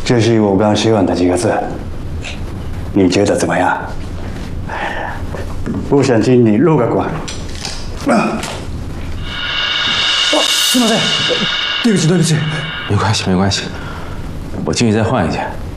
这是我刚写完的几个字，你觉得怎么样？我想请你录个管。 すみません，对不起， 没关系，我进去再换一件。